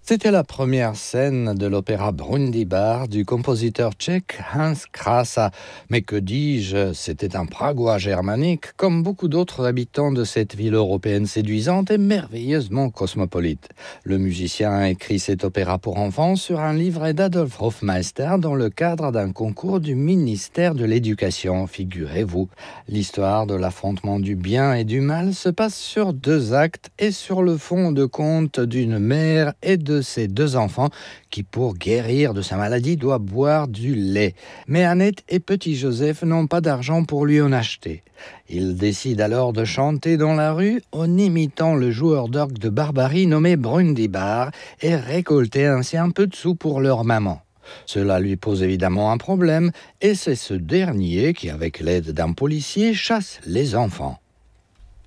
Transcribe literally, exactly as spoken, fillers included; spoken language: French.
C'était la première scène de l'opéra Brundibár du compositeur tchèque Hans Krása. Mais que dis-je, c'était un pragois germanique, comme beaucoup d'autres habitants de cette ville européenne séduisante et merveilleusement cosmopolite. Le musicien a écrit cet opéra pour enfants sur un livret d'Adolf Hofmeister dans le cadre d'un concours du ministère de l'Éducation, figurez-vous. L'histoire de l'affrontement du bien et du mal se passe sur deux actes et sur le fond de conte d'une mère et de ses deux enfants qui, pour guérir de sa maladie, doit boire du lait. Mais Annette et petit Joseph n'ont pas d'argent pour lui en acheter. Ils décident alors de chanter dans la rue en imitant le joueur d'orgue de Barbarie nommé Brundibár et récolter ainsi un peu de sous pour leur maman. Cela lui pose évidemment un problème et c'est ce dernier qui, avec l'aide d'un policier, chasse les enfants.